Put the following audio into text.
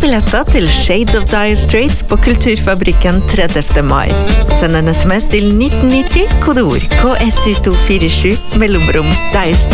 billetter til Shades of Dire Straits på Kulturfabrikken 30. mai. Send en sms til 1990, kodeord KSU247, mellomrom Dire Straits.